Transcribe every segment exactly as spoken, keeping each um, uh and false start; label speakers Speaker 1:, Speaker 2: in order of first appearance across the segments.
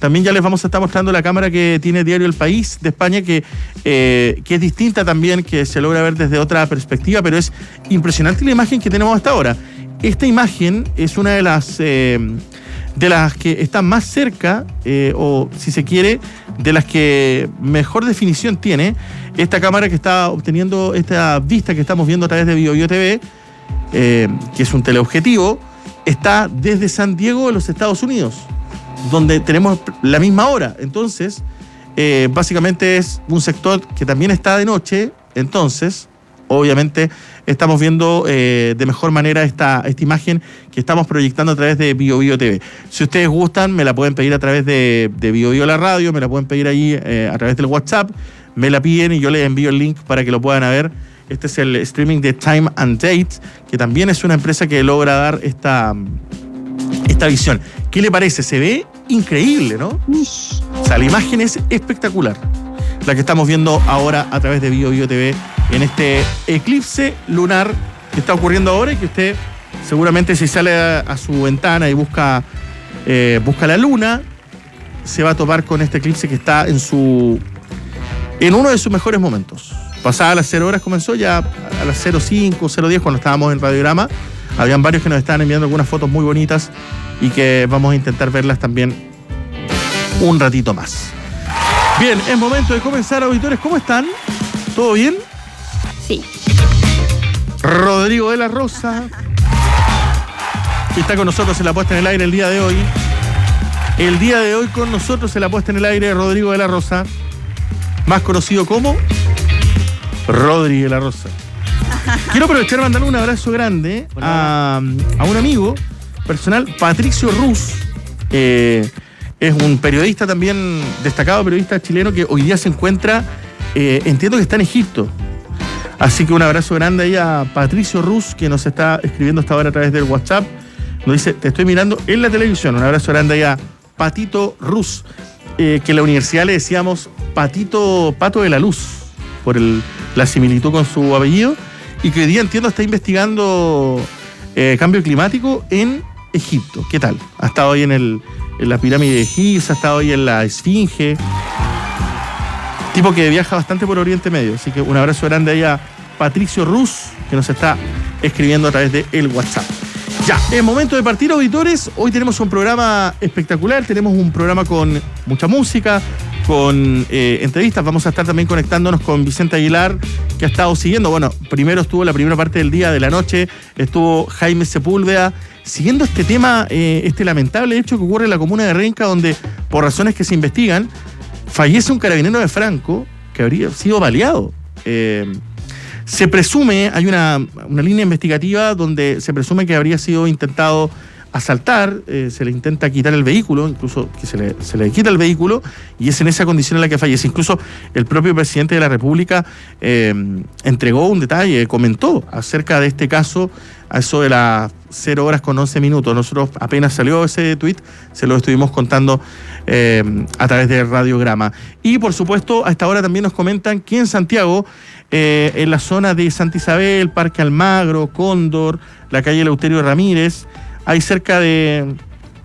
Speaker 1: También ya les vamos a estar mostrando la cámara que tiene Diario El País de España, que, eh, que es distinta también, que se logra ver desde otra perspectiva, pero es impresionante la imagen que tenemos hasta ahora. Esta imagen es una de las... Eh, de las que están más cerca, eh, o si se quiere, de las que mejor definición tiene esta cámara que está obteniendo esta vista que estamos viendo a través de BioBio T V, eh, que es un teleobjetivo, está desde San Diego, de los Estados Unidos, donde tenemos la misma hora. Entonces, eh, básicamente es un sector que también está de noche, entonces, obviamente, estamos viendo eh, de mejor manera esta, esta imagen que estamos proyectando a través de BioBio T V. Si ustedes gustan, me la pueden pedir a través de, de BioBio La Radio, me la pueden pedir ahí eh, a través del WhatsApp, me la piden y yo les envío el link para que lo puedan ver. Este es el streaming de Time and Date, que también es una empresa que logra dar esta, esta visión. ¿Qué le parece? Se ve increíble, ¿no? O sea, la imagen es espectacular, la que estamos viendo ahora a través de BioBio T V en este eclipse lunar que está ocurriendo ahora y que usted seguramente, si sale a, a su ventana y busca, eh, busca la luna, se va a topar con este eclipse que está en su en uno de sus mejores momentos. Pasada las cero horas comenzó, ya a las cero cinco, cero diez, cuando estábamos en Radiograma, habían varios que nos estaban enviando algunas fotos muy bonitas y que vamos a intentar verlas también un ratito más. Bien, es momento de comenzar, auditores. ¿Cómo están? ¿Todo bien?
Speaker 2: Sí.
Speaker 1: Rodrigo de la Rosa, que está con nosotros en la puesta en el aire el día de hoy. El día de hoy con nosotros en la puesta en el aire, Rodrigo de la Rosa, más conocido como Rodri de la Rosa. Quiero aprovechar y mandarle un abrazo grande a, a un amigo personal, Patricio Rus. Eh, es un periodista también, destacado periodista chileno, que hoy día se encuentra, eh, entiendo que está en Egipto. Así que un abrazo grande ahí a Patricio Rus, que nos está escribiendo hasta ahora a través del WhatsApp. Nos dice, te estoy mirando en la televisión. Un abrazo grande ahí a Patito Rus, eh, que en la universidad le decíamos Patito Pato de la Luz, por el, la similitud con su apellido, y que hoy día, entiendo, está investigando eh, cambio climático en Egipto. ¿Qué tal? Ha estado ahí en, el, en la pirámide de Giza, ha estado ahí en la Esfinge. Tipo que viaja bastante por Oriente Medio. Así que un abrazo grande ahí a Patricio Rus, que nos está escribiendo a través de el WhatsApp. Ya, es momento de partir, auditores. Hoy tenemos un programa espectacular. Tenemos un programa con mucha música, con eh, entrevistas. Vamos a estar también conectándonos con Vicente Aguilar, que ha estado siguiendo. Bueno, primero estuvo la primera parte del día, de la noche. Estuvo Jaime Sepúlveda siguiendo este tema, eh, este lamentable hecho que ocurre en la comuna de Renca, donde, por razones que se investigan, fallece un carabinero de Franco que habría sido baleado. Eh, se presume, hay una, una línea investigativa donde se presume que habría sido intentado asaltar, eh, se le intenta quitar el vehículo, incluso que se le, se le quita el vehículo, y es en esa condición en la que fallece. Incluso el propio presidente de la República eh, entregó un detalle, comentó acerca de este caso a eso de las cero horas con once minutos. Nosotros apenas salió ese tuit, se lo estuvimos contando eh, a través de Radiograma. Y por supuesto, a esta hora también nos comentan que en Santiago, eh, en la zona de Santa Isabel, Parque Almagro, Cóndor, la calle Eleuterio Ramírez, hay cerca de...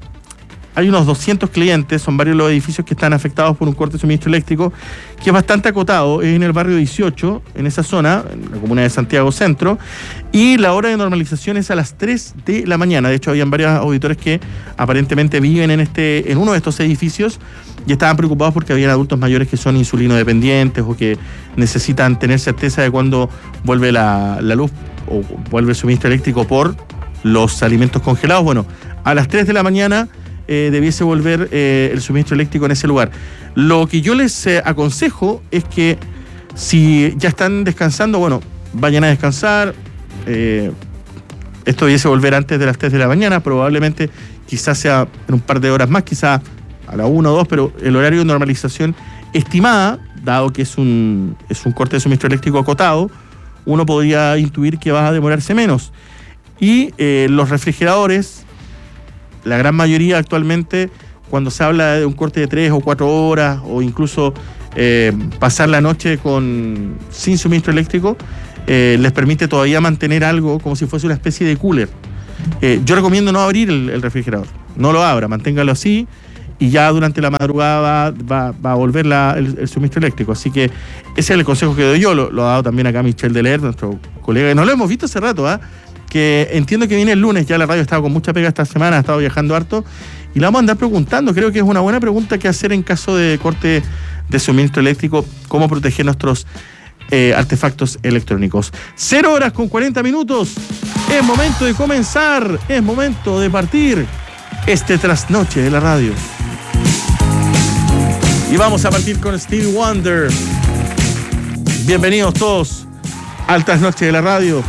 Speaker 1: Hay unos doscientos clientes, son varios los edificios que están afectados por un corte de suministro eléctrico, que es bastante acotado, es en el barrio dieciocho, en esa zona, en la comuna de Santiago Centro, y la hora de normalización es a las tres de la mañana. De hecho, habían varios auditores que aparentemente viven en, este, en uno de estos edificios y estaban preocupados porque habían adultos mayores que son insulinodependientes o que necesitan tener certeza de cuándo vuelve la, la luz o vuelve el suministro eléctrico por los alimentos congelados. Bueno, a las tres de la mañana Eh, debiese volver eh, el suministro eléctrico en ese lugar. Lo que yo les eh, aconsejo es que si ya están descansando, bueno, vayan a descansar. Eh, esto debiese volver antes de las tres de la mañana, probablemente quizás sea en un par de horas más, quizás a la una o dos, pero el horario de normalización estimada, dado que es un, es un corte de suministro eléctrico acotado, uno podría intuir que va a demorarse menos. Y eh, los refrigeradores, la gran mayoría actualmente, cuando se habla de un corte de tres o cuatro horas o incluso eh, pasar la noche con sin suministro eléctrico, eh, les permite todavía mantener algo como si fuese una especie de cooler. Eh, yo recomiendo no abrir el, el refrigerador, no lo abra, manténgalo así y ya durante la madrugada va, va, va a volver la, el, el suministro eléctrico. Así que ese es el consejo que doy yo, lo, lo ha dado también acá Michel Deler, nuestro colega, que no lo hemos visto hace rato, ¿eh? que entiendo que viene el lunes, ya la radio ha estado con mucha pega esta semana, ha estado viajando harto, y la vamos a andar preguntando. Creo que es una buena pregunta que hacer en caso de corte de suministro eléctrico, cómo proteger nuestros eh, artefactos electrónicos. Cero horas con cuarenta minutos, es momento de comenzar, es momento de partir este trasnoche de la radio. Y vamos a partir con Stevie Wonder. Bienvenidos todos al trasnoche de la radio.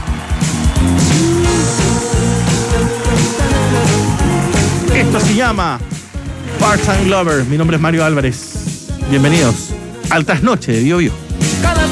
Speaker 1: Esto se llama Part-Time Lover. Mi nombre es Mario Álvarez. Bienvenidos al trasnoche de Bio Bio.